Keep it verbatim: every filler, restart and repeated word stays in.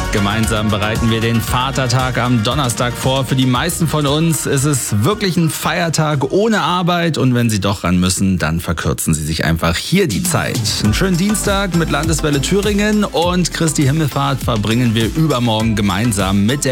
Gemeinsam bereiten wir den Vatertag am Donnerstag vor. Für die meisten von uns ist es wirklich ein Feiertag ohne Arbeit. Und wenn Sie doch ran müssen, dann verkürzen Sie sich einfach hier die Zeit. Einen schönen Dienstag mit Landeswelle Thüringen und Christi Himmelfahrt verbringen wir übermorgen gemeinsam mit der